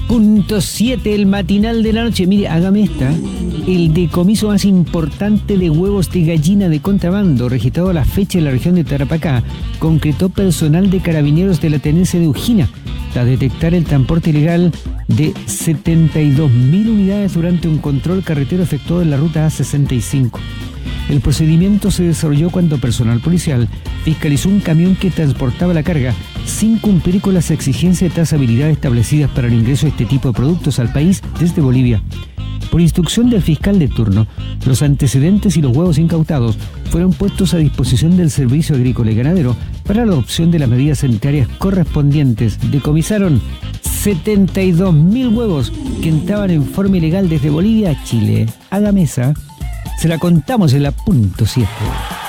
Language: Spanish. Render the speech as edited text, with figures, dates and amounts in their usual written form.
Punto 7, el matinal de la noche. Mire, hágame esta. El decomiso más importante de huevos de gallina de contrabando, registrado a la fecha en la región de Tarapacá, concretó personal de carabineros de la tenencia de Ujina, tras detectar el transporte ilegal de 72.000 unidades durante un control carretero efectuado en la ruta A65. El procedimiento se desarrolló cuando personal policial fiscalizó un camión que transportaba la carga sin cumplir con las exigencias de trazabilidad establecidas para el ingreso de este tipo de productos al país desde Bolivia. Por instrucción del fiscal de turno, los antecedentes y los huevos incautados fueron puestos a disposición del Servicio Agrícola y Ganadero para la adopción de las medidas sanitarias correspondientes. Decomisaron 72.000 huevos que entraban en forma ilegal desde Bolivia a Chile. Hágame esa. Se la contamos en la punto 7.